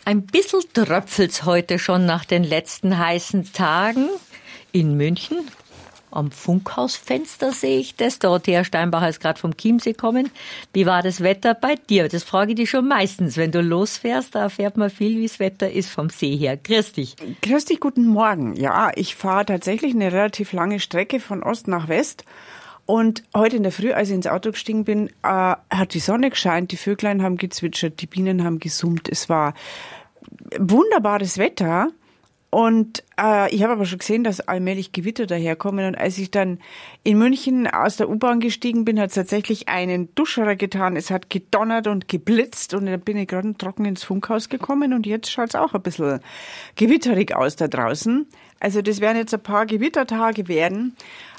Ein bisschen tröpfelt's heute schon nach den letzten heißen Tagen in München. Am Funkhausfenster sehe ich das. Dorothea Steinbacher ist gerade vom Chiemsee gekommen. Wie war das Wetter bei dir? Das frage ich dich schon meistens, wenn du losfährst. Da erfährt man viel, wie das Wetter ist vom See her. Grüß dich. Grüß dich, guten Morgen. Ja, ich fahre tatsächlich eine relativ lange Strecke von Ost nach West. Und heute in der Früh, als ich ins Auto gestiegen bin, hat die Sonne gescheint, die Vöglein haben gezwitschert, die Bienen haben gesummt. Es war wunderbares Wetter. Und ich habe aber schon gesehen, dass allmählich Gewitter daherkommen. Und als ich dann in München aus der U-Bahn gestiegen bin, hat es tatsächlich einen Duscherer getan. Es hat gedonnert und geblitzt und dann bin ich gerade trocken ins Funkhaus gekommen. Und jetzt schaut es auch ein bisschen gewitterig aus da draußen. Also das werden jetzt ein paar Gewittertage werden.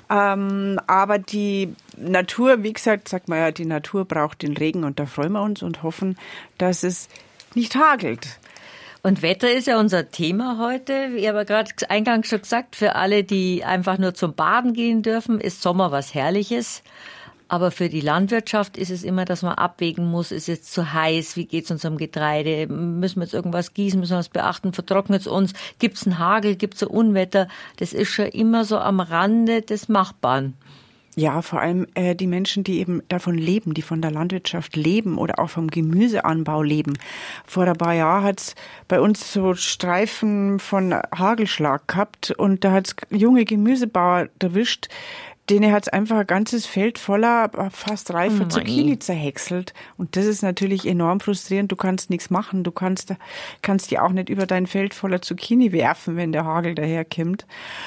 Aber die Natur, wie gesagt, sagt man ja, die Natur braucht den Regen und da freuen wir uns und hoffen, dass es nicht hagelt. Und Wetter ist ja unser Thema heute. Ich habe gerade eingangs schon gesagt, für alle, die einfach nur zum Baden gehen dürfen, ist Sommer was Herrliches. Aber für die Landwirtschaft ist es immer, dass man abwägen muss, ist jetzt zu heiß, wie geht's unserem Getreide, müssen wir jetzt irgendwas gießen, müssen wir was beachten, vertrocknet es uns, gibt's einen Hagel, gibt's ein Unwetter. Das ist schon immer so am Rande des Machbaren. Ja, vor allem die Menschen, die eben davon leben, die von der Landwirtschaft leben oder auch vom Gemüseanbau leben. Vor ein paar Jahren hat's bei uns so Streifen von Hagelschlag gehabt und da hat's junge Gemüsebauer erwischt, denen hat's einfach ein ganzes Feld voller fast reifer Zucchini zerhäckselt. Und das ist natürlich enorm frustrierend. Du kannst nichts machen. Du kannst die auch nicht über dein Feld voller Zucchini werfen, wenn der Hagel daherkommt.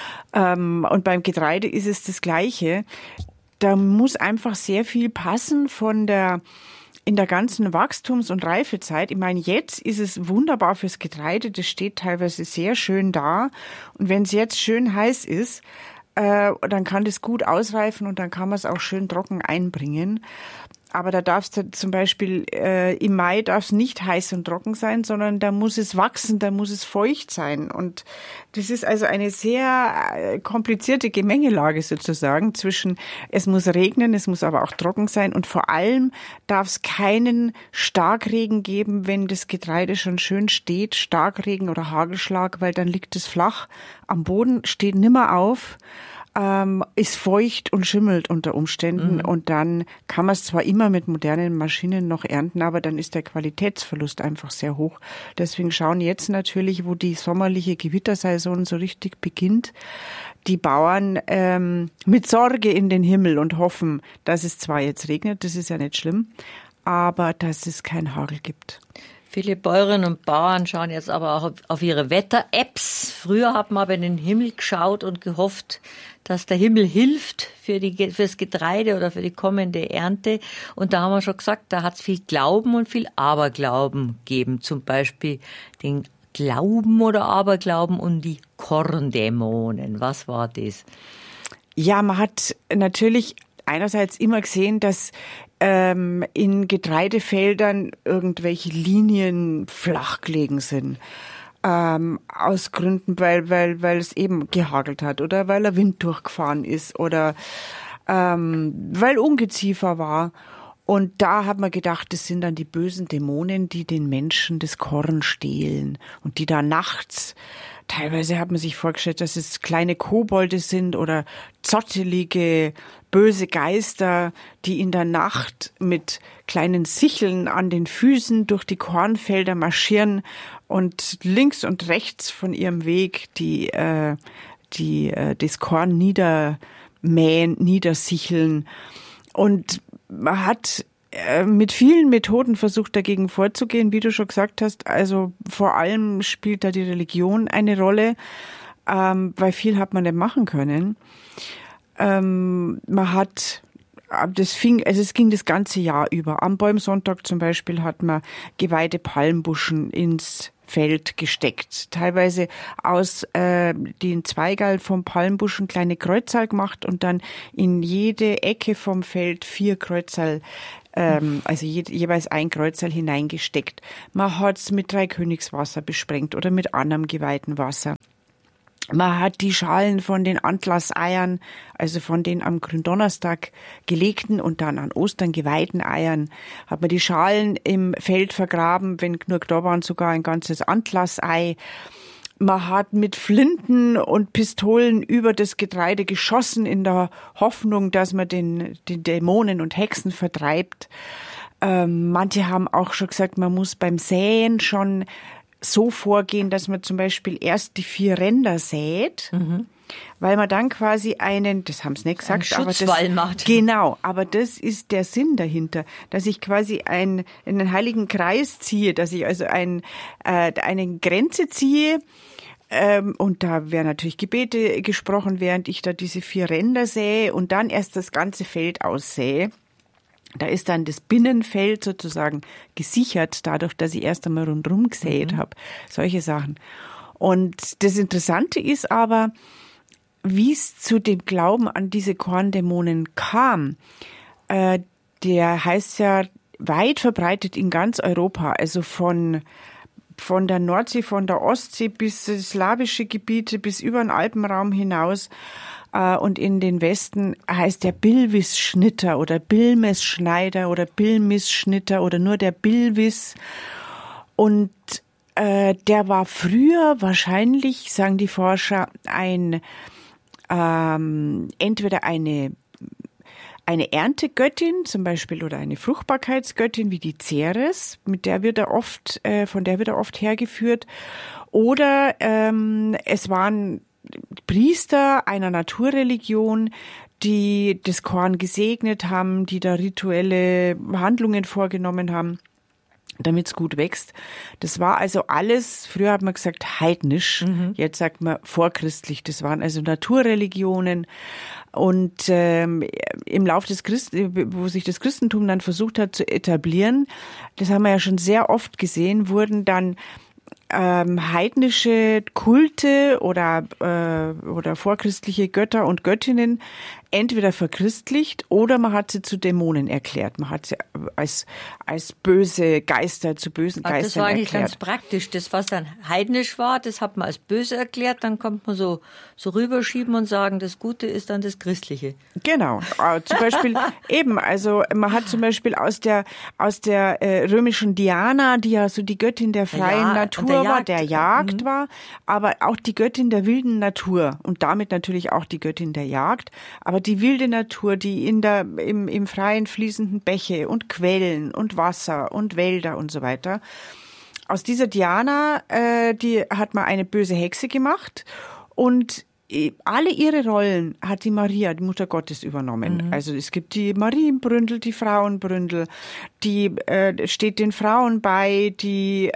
Und beim Getreide ist es das Gleiche. Da muss einfach sehr viel passen in der ganzen Wachstums- und Reifezeit. Ich meine, jetzt ist es wunderbar fürs Getreide. Das steht teilweise sehr schön da. Und wenn es jetzt schön heiß ist, dann kann das gut ausreifen und dann kann man es auch schön trocken einbringen. Aber da darfst du zum Beispiel im Mai darf es nicht heiß und trocken sein, sondern da muss es wachsen, da muss es feucht sein. Und das ist also eine sehr komplizierte Gemengelage sozusagen zwischen es muss regnen, es muss aber auch trocken sein und vor allem darf es keinen Starkregen geben, wenn das Getreide schon schön steht, Starkregen oder Hagelschlag, weil dann liegt es flach am Boden, steht nimmer auf. Ist feucht und schimmelt unter Umständen und dann kann man es zwar immer mit modernen Maschinen noch ernten, aber dann ist der Qualitätsverlust einfach sehr hoch. Deswegen schauen jetzt natürlich, wo die sommerliche Gewittersaison so richtig beginnt, die Bauern mit Sorge in den Himmel und hoffen, dass es zwar jetzt regnet, das ist ja nicht schlimm, aber dass es kein Hagel gibt. Viele Bäuerinnen und Bauern schauen jetzt aber auch auf ihre Wetter-Apps. Früher hat man aber in den Himmel geschaut und gehofft, dass der Himmel hilft fürs Getreide oder für die kommende Ernte. Und da haben wir schon gesagt, da hat es viel Glauben und viel Aberglauben gegeben. Zum Beispiel den Glauben oder Aberglauben um die Korndämonen. Was war das? Ja, man hat natürlich einerseits immer gesehen, dass in Getreidefeldern irgendwelche Linien flach gelegen sind. Aus Gründen, weil es eben gehagelt hat oder weil der Wind durchgefahren ist oder weil Ungeziefer war. Und da hat man gedacht, das sind dann die bösen Dämonen, die den Menschen das Korn stehlen und die da nachts, teilweise hat man sich vorgestellt, dass es kleine Kobolde sind oder zottelige, böse Geister, die in der Nacht mit kleinen Sicheln an den Füßen durch die Kornfelder marschieren und links und rechts von ihrem Weg das Korn niedermähen, niedersicheln. Und man hat mit vielen Methoden versucht, dagegen vorzugehen, wie du schon gesagt hast. Also vor allem spielt da die Religion eine Rolle, weil viel hat man nicht machen können. Es ging das ganze Jahr über. Am Palmsonntag zum Beispiel hat man geweihte Palmbuschen ins Feld gesteckt. Teilweise aus den Zweigerl vom Palmbuschen kleine Kreuzerl gemacht und dann in jede Ecke vom Feld 4 Kreuzerl, also jeweils ein Kreuzerl hineingesteckt. Man hat's mit Dreikönigswasser besprengt oder mit anderem geweihten Wasser. Man hat die Schalen von den Antlasseiern, also von den am Gründonnerstag gelegten und dann an Ostern geweihten Eiern, hat man die Schalen im Feld vergraben, wenn genug da waren, sogar ein ganzes Antlassei. Man hat mit Flinten und Pistolen über das Getreide geschossen in der Hoffnung, dass man den Dämonen und Hexen vertreibt. Manche haben auch schon gesagt, man muss beim Säen schon so vorgehen, dass man zum Beispiel erst die 4 Ränder sät, weil man dann quasi das haben sie nicht gesagt, aber Schutzwall macht. Genau, aber das ist der Sinn dahinter, dass ich quasi einen heiligen Kreis ziehe, dass ich also eine Grenze ziehe, und da werden natürlich Gebete gesprochen, während ich da diese 4 Ränder sähe und dann erst das ganze Feld aussähe. Da ist dann das Binnenfeld sozusagen gesichert, dadurch, dass ich erst einmal rundherum gesät habe. Solche Sachen. Und das Interessante ist aber, wie es zu dem Glauben an diese Korndämonen kam. Der heißt ja weit verbreitet in ganz Europa, also von der Nordsee, von der Ostsee bis slawische Gebiete, bis über den Alpenraum hinaus. Und in den Westen heißt der Bilvis-Schnitter oder Bilmes-Schneider oder Bilmis-Schnitter oder nur der Bilvis. Und der war früher wahrscheinlich, sagen die Forscher, entweder eine Erntegöttin zum Beispiel oder eine Fruchtbarkeitsgöttin wie die Ceres, von der wird er oft hergeführt. Oder es waren Priester einer Naturreligion, die das Korn gesegnet haben, die da rituelle Handlungen vorgenommen haben, damit es gut wächst. Das war also alles, früher hat man gesagt heidnisch, jetzt sagt man vorchristlich. Das waren also Naturreligionen. Und im Lauf wo sich das Christentum dann versucht hat zu etablieren, das haben wir ja schon sehr oft gesehen, wurden dann heidnische Kulte oder vorchristliche Götter und Göttinnen entweder verchristlicht oder man hat sie zu Dämonen erklärt. Man hat sie als böse Geister, zu bösen Geistern erklärt. Das war eigentlich ganz praktisch. Das, was dann heidnisch war, das hat man als böse erklärt. Dann kommt man so rüberschieben und sagen, das Gute ist dann das Christliche. Genau. Zum Beispiel eben, also man hat zum Beispiel aus der römischen Diana, die ja so die Göttin der freien Natur war, der Jagd war, aber auch die Göttin der wilden Natur und damit natürlich auch die Göttin der Jagd. Aber die wilde Natur, die im Freien fließenden Bäche und Quellen und Wasser und Wälder und so weiter. Aus dieser Diana, die hat man eine böse Hexe gemacht und alle ihre Rollen hat die Maria, die Mutter Gottes, übernommen. Also es gibt die Marienbründel, die Frauenbründel, die steht den Frauen bei, die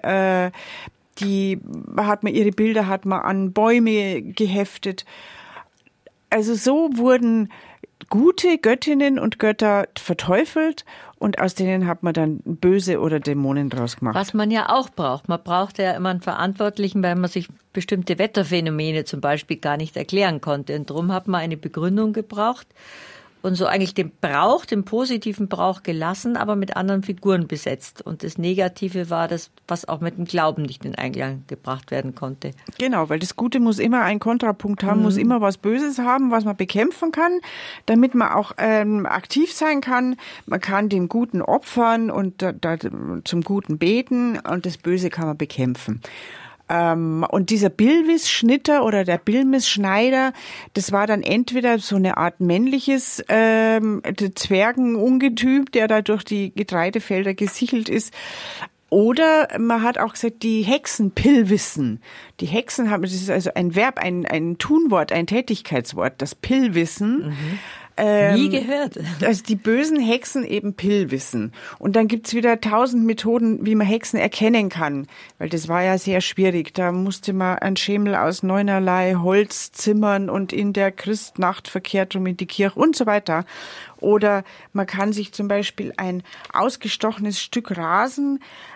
hat man, ihre Bilder hat man an Bäume geheftet. Also so wurden gute Göttinnen und Götter verteufelt und aus denen hat man dann böse oder Dämonen draus gemacht. Was man ja auch braucht. Man braucht ja immer einen Verantwortlichen, weil man sich bestimmte Wetterphänomene zum Beispiel gar nicht erklären konnte. Und darum hat man eine Begründung gebraucht und so eigentlich den positiven Brauch gelassen, aber mit anderen Figuren besetzt. Und das Negative war das, was auch mit dem Glauben nicht in Einklang gebracht werden konnte. Genau, weil das Gute muss immer einen Kontrapunkt haben, muss immer was Böses haben, was man bekämpfen kann, damit man auch aktiv sein kann. Man kann dem Guten opfern und zum Guten beten und das Böse kann man bekämpfen. Und dieser Bilvis-Schnitter oder der Bilmis-Schneider, das war dann entweder so eine Art männliches Zwergenungetüm, der da durch die Getreidefelder gesichelt ist. Oder man hat auch gesagt, die Hexen Pillwissen. Die Hexen haben, das ist also ein Verb, ein Tunwort, ein Tätigkeitswort, das Pillwissen. Nie gehört. Also die bösen Hexen eben Pillwissen. Und dann gibt's wieder 1000 Methoden, wie man Hexen erkennen kann. Weil das war ja sehr schwierig. Da musste man ein Schemel aus 9erlei Holz zimmern und in der Christnacht verkehrt rum in die Kirche und so weiter. Oder man kann sich zum Beispiel ein ausgestochenes Stück Rasen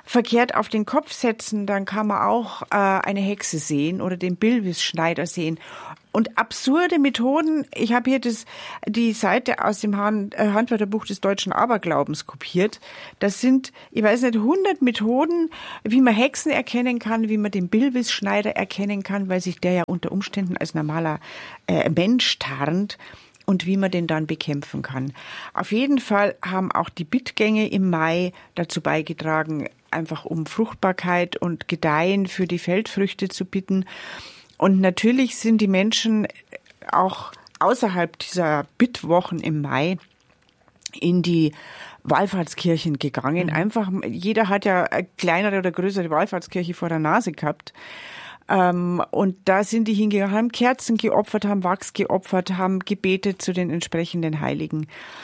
verkehrt auf den Kopf setzen, dann kann man auch eine Hexe sehen oder den Bilbisschneider sehen. Und absurde Methoden, ich habe hier die Seite aus dem Handwörterbuch des deutschen Aberglaubens kopiert. Das sind, ich weiß nicht, 100 Methoden, wie man Hexen erkennen kann, wie man den Bilbisschneider erkennen kann, weil sich der ja unter Umständen als normaler Mensch tarnt. Und wie man den dann bekämpfen kann. Auf jeden Fall haben auch die Bittgänge im Mai dazu beigetragen, einfach um Fruchtbarkeit und Gedeihen für die Feldfrüchte zu bitten. Und natürlich sind die Menschen auch außerhalb dieser Bittwochen im Mai in die Wallfahrtskirchen gegangen. Einfach, jeder hat ja eine kleinere oder größere Wallfahrtskirche vor der Nase gehabt. Und da sind die hingegangen, haben Kerzen geopfert, haben Wachs geopfert, haben gebetet zu den entsprechenden Heiligen.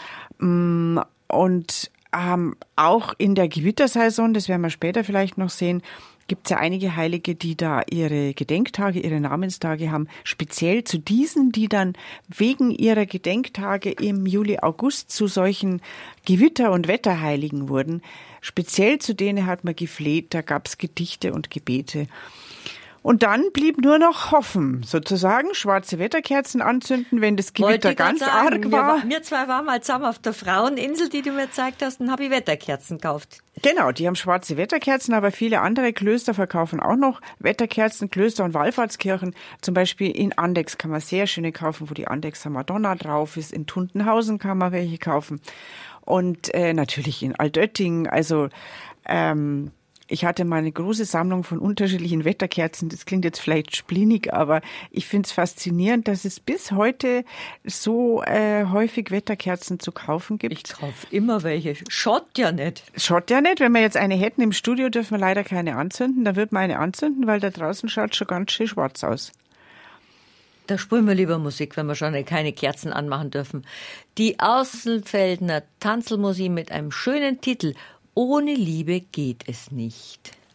Und auch in der Gewittersaison, das werden wir später vielleicht noch sehen, gibt es ja einige Heilige, die da ihre Gedenktage, ihre Namenstage haben, speziell zu diesen, die dann wegen ihrer Gedenktage im Juli, August zu solchen Gewitter- und Wetterheiligen wurden. Speziell zu denen hat man gefleht, da gab es Gedichte und Gebete. Und dann blieb nur noch hoffen, sozusagen, schwarze Wetterkerzen anzünden, wenn das Gewitter ganz arg war. Wir zwei waren mal zusammen auf der Fraueninsel, die du mir gezeigt hast, und habe ich Wetterkerzen gekauft. Genau, die haben schwarze Wetterkerzen, aber viele andere Klöster verkaufen auch noch Wetterkerzen, Klöster und Wallfahrtskirchen. Zum Beispiel in Andex kann man sehr schöne kaufen, wo die Andexer Madonna drauf ist. In Tuntenhausen kann man welche kaufen. Und natürlich in Altötting, also ich hatte mal eine große Sammlung von unterschiedlichen Wetterkerzen. Das klingt jetzt vielleicht splinig, aber ich finde es faszinierend, dass es bis heute so häufig Wetterkerzen zu kaufen gibt. Ich kaufe immer welche. Schaut ja nicht. Schaut ja nicht. Wenn wir jetzt eine hätten im Studio, dürfen wir leider keine anzünden. Da wird man eine anzünden, weil da draußen schaut schon ganz schön schwarz aus. Da spielen wir lieber Musik, wenn wir schon keine Kerzen anmachen dürfen. Die Außenfeldner Tanzelmusik mit einem schönen Titel. Ohne Liebe geht es nicht.